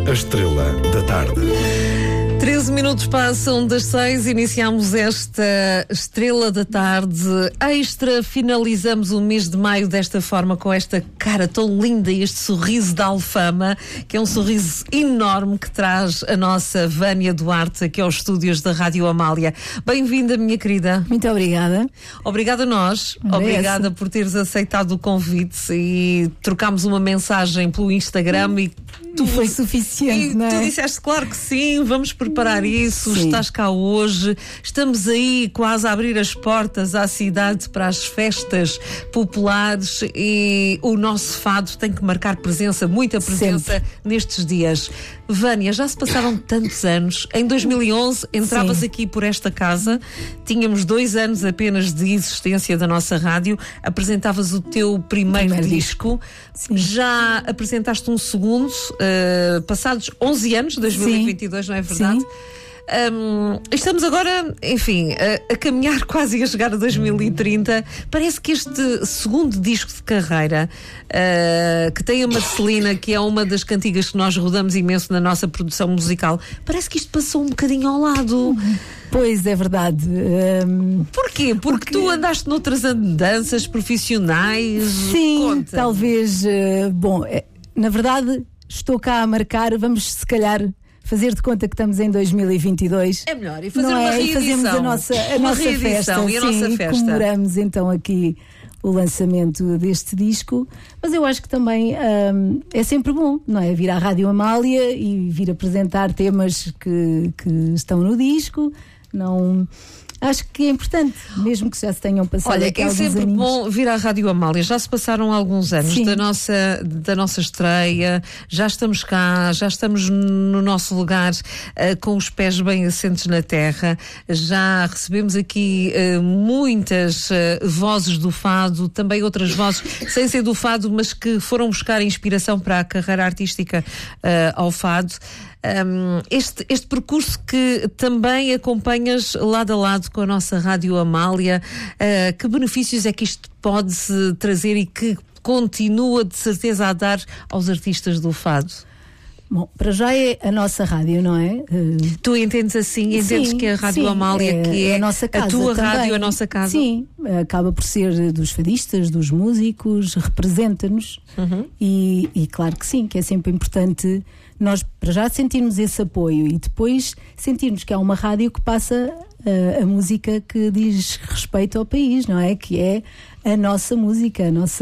A Estrela da Tarde. 13 minutos passam das 6, iniciamos esta Estrela da Tarde extra, finalizamos o mês de maio desta forma, com esta cara tão linda e este sorriso da Alfama, que é um sorriso enorme que traz a nossa Vânia Duarte aqui aos estúdios da Rádio Amália. Bem-vinda, minha querida. Muito obrigada. Obrigada a nós, obrigada por teres aceitado o convite e trocámos uma mensagem pelo Instagram e foi suficiente, não é? Tu disseste, claro que sim, vamos preparar isso, sim. Estás cá hoje, estamos aí quase a abrir as portas à cidade para as festas populares e o nosso fado tem que marcar presença, muita presença sempre nestes dias. Vânia, já se passaram tantos anos. Em 2011 entravas aqui por esta casa, tínhamos 2 anos apenas de existência da nossa rádio, apresentavas o teu primeiro disco. Já apresentaste um segundo, passados 11 anos, 2022, sim, não é verdade? Sim. Estamos agora, enfim, a caminhar quase a chegar a 2030. Parece que este segundo disco de carreira, que tem a Marcelina, que é uma das cantigas que nós rodamos imenso na nossa produção musical, parece que isto passou um bocadinho ao lado. Pois, é verdade. Porquê? Porque tu andaste noutras andanças profissionais? Sim, conta. Talvez. Bom, na verdade, estou cá a marcar, vamos se calhar fazer de conta que estamos em 2022. É melhor, e fazer uma é? reedição. E fazemos a nossa festa. E a nossa festa. E comemoramos então aqui o lançamento deste disco. Mas eu acho que também é sempre bom, não é? Vir à Rádio Amália e vir apresentar temas que estão no disco. Não... Acho que é importante, mesmo que já se tenham passado. Olha, é sempre aninhos. Bom vir à Rádio Amália. Já se passaram alguns anos da nossa estreia, já estamos cá, já estamos no nosso lugar, com os pés bem assentes na terra. Já recebemos aqui muitas vozes do fado, também outras vozes sem ser do fado, mas que foram buscar inspiração para a carreira artística ao fado. Este percurso que também acompanhas lado a lado com a nossa Rádio Amália, que benefícios é que isto pode trazer e que continua de certeza a dar aos artistas do fado? Bom, para já é a nossa rádio, não é? Tu entendes assim? Entendes que a Rádio Amália, que é a nossa casa, a tua também. Rádio, a nossa casa? Sim, acaba por ser dos fadistas, dos músicos, representa-nos. E claro que sim, que é sempre importante nós para já sentirmos esse apoio e depois sentirmos que há uma rádio que passa a música que diz respeito ao país, não é? Que é a nossa música,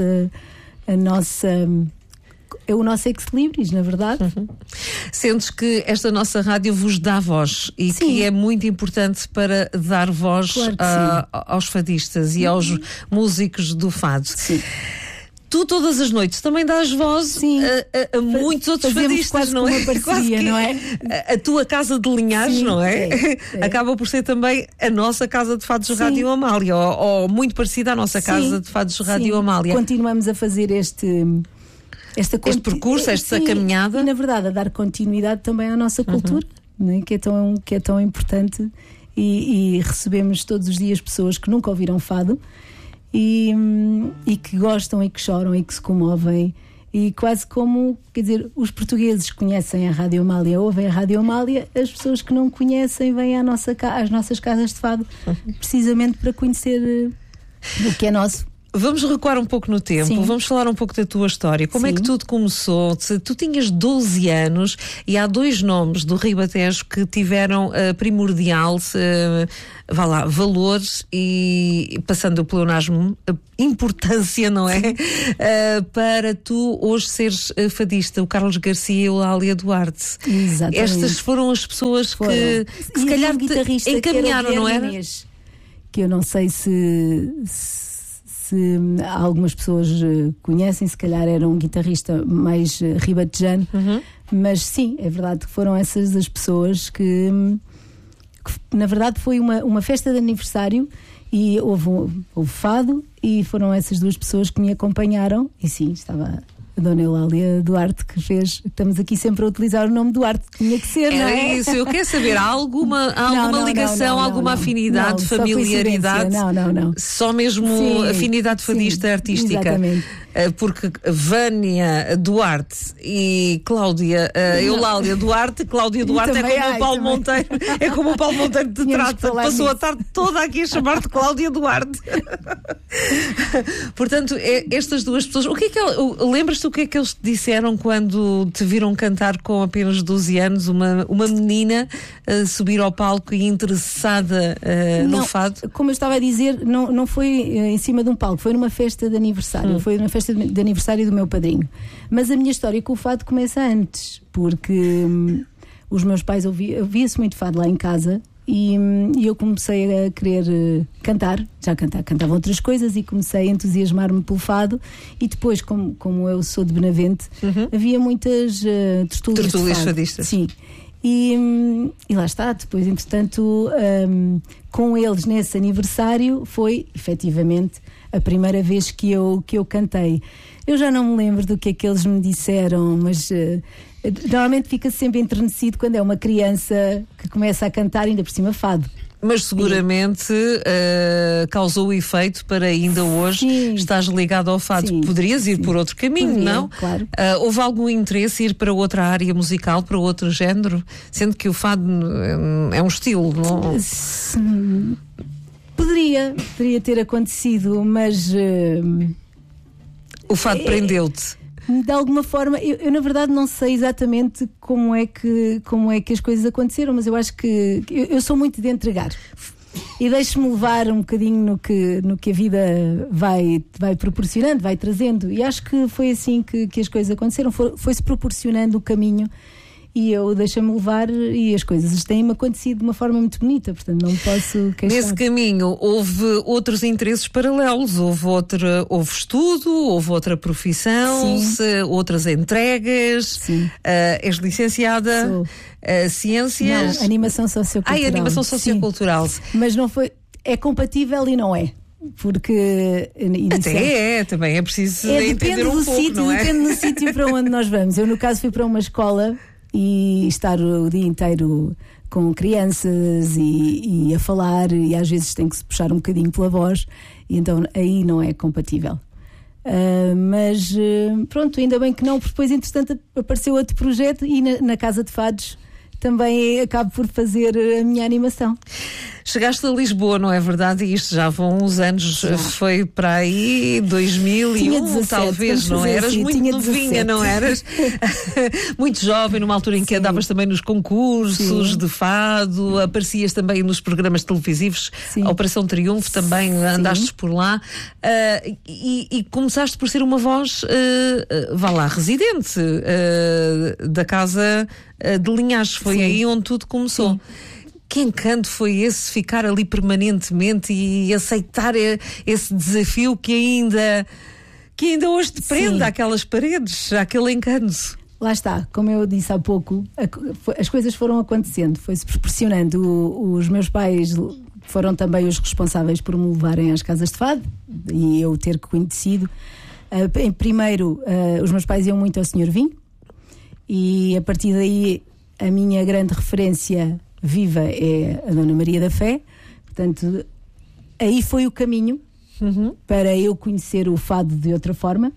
é o nosso ex-libris, na verdade. Sentes que esta nossa rádio vos dá voz e que é muito importante para dar voz aos fadistas e aos músicos do fado. Sim. Tu todas as noites também dás voz a muitos outros fadistas, não é? Uma parceria, não é? A tua casa de Linhares, não é? Acaba por ser também a nossa casa de fados Rádio Amália, ou muito parecida à nossa casa de fados Rádio Amália. Continuamos a fazer este percurso, esta caminhada. E, na verdade, a dar continuidade também à nossa cultura, não é? que é tão importante. E recebemos todos os dias pessoas que nunca ouviram fado e que gostam e que choram e que se comovem. E quase como, quer dizer, os portugueses conhecem a Rádio Amália, ouvem a Rádio Amália, as pessoas que não conhecem vêm às nossas casas de fado, precisamente para conhecer o que é nosso. Vamos recuar um pouco no tempo, vamos falar um pouco da tua história. Como é que tudo começou? Tu tinhas 12 anos e há 2 nomes do Ribatejo que tiveram primordial, valores e, passando o pleonasmo, importância, não é? Para tu hoje seres fadista, o Carlos Garcia e o Lália Duarte. Exatamente. Estas foram as pessoas que se calhar te encaminharam, não era? Que eu não sei se algumas pessoas conhecem, se calhar era um guitarrista mais ribatejano, mas sim, é verdade que foram essas as pessoas que na verdade foi uma festa de aniversário e houve fado e foram essas 2 pessoas que me acompanharam e sim, estava a Dona Eulália Duarte que fez, estamos aqui sempre a utilizar o nome Duarte, tinha que ser, não é? É isso, eu quero saber, há alguma ligação, alguma afinidade, familiaridade? Não. Só mesmo afinidade fadista artística? Exatamente. porque Vânia Duarte e Cláudia Eulália Duarte, Cláudia Duarte é como o Paulo Monteiro te trata, passou a tarde toda aqui a chamar-te Cláudia Duarte. Portanto, estas duas pessoas, lembras-te o que é que eles te disseram quando te viram cantar com apenas 12 anos, uma menina subir ao palco e interessada no fado? Como eu estava a dizer, não foi em cima de um palco, foi numa festa de aniversário, foi numa festa de aniversário do meu padrinho. Mas a minha história com o fado começa antes, porque os meus pais ouvia-se muito fado lá em casa. E eu comecei a querer cantar, já cantava outras coisas, e comecei a entusiasmar-me pelo fado. E depois, como eu sou de Benavente, havia muitas tertúlias fadistas. Sim. E lá está, depois, entretanto, com eles nesse aniversário, foi efetivamente a primeira vez que eu cantei. Eu já não me lembro do que é que eles me disseram, mas normalmente fica sempre enternecido quando é uma criança que começa a cantar, ainda por cima fado. Mas seguramente causou o efeito para ainda hoje estás ligado ao fado. Sim, poderias ir por outro caminho, não? Claro. Houve algum interesse em ir para outra área musical, para outro género? Sendo que o fado é um estilo, não? Poderia ter acontecido, mas o fado prendeu-te. De alguma forma, eu na verdade não sei exatamente como é que as coisas aconteceram, mas eu acho que eu sou muito de entregar e deixo-me levar um bocadinho no que a vida vai proporcionando, vai trazendo, e acho que foi assim que as coisas aconteceram, foi-se proporcionando o caminho e eu deixo-me levar, e as coisas têm-me acontecido de uma forma muito bonita, portanto não posso queixar. Nesse caminho houve outros interesses paralelos, houve estudo, houve outra profissão, outras entregas. És licenciada? Sou. Ciências? Não, animação sociocultural. Animação sociocultural. Mas não foi, é compatível e não é. Porque também é preciso entender um pouco, não é? Depende do sítio para onde nós vamos. Eu, no caso, fui para uma escola e estar o dia inteiro com crianças e a falar, e às vezes tem que se puxar um bocadinho pela voz, e então aí não é compatível. Mas pronto, ainda bem que não, porque depois, entretanto, apareceu outro projeto, e na Casa de Fados também acabo por fazer a minha animação. Chegaste a Lisboa, não é verdade? E isto já vão uns anos, foi para aí 2001, 17, talvez, não eras? Assim, muito novinha, não eras? Muito jovem, numa altura em que andavas também nos concursos de fado, aparecias também nos programas televisivos, a Operação Triunfo também, andaste por lá, e começaste por ser uma voz, residente da Casa de Linhares. Foi aí onde tudo começou. Sim. Que encanto foi esse, ficar ali permanentemente e aceitar esse desafio que ainda hoje te prende àquelas paredes, àquele encanto? Lá está, como eu disse há pouco, as coisas foram acontecendo, foi-se proporcionando. Os meus pais foram também os responsáveis por me levarem às casas de fado e eu ter conhecido. Primeiro, os meus pais iam muito ao Senhor Vinho, e a partir daí a minha grande referência viva é a Dona Maria da Fé. Portanto, aí foi o caminho para eu conhecer o fado de outra forma.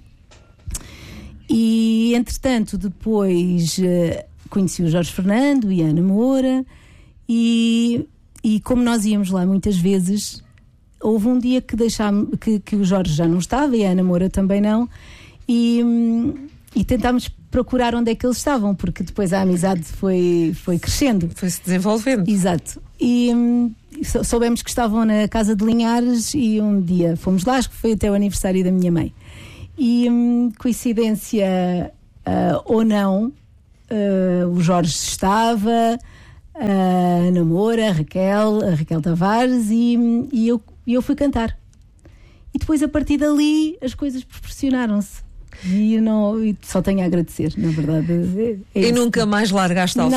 E entretanto, depois conheci o Jorge Fernando e a Ana Moura, e como nós íamos lá muitas vezes, houve um dia que o Jorge já não estava e a Ana Moura também não, e tentámos procurar onde é que eles estavam, porque depois a amizade foi crescendo. Foi-se desenvolvendo. Exato. E soubemos que estavam na Casa de Linhares, e um dia fomos lá, acho que foi até o aniversário da minha mãe. E coincidência ou não, o Jorge estava, a Ana Moura, a Raquel Tavares, e eu fui cantar. E depois, a partir dali, as coisas proporcionaram-se. E só tenho a agradecer, na verdade. E nunca mais largaste ao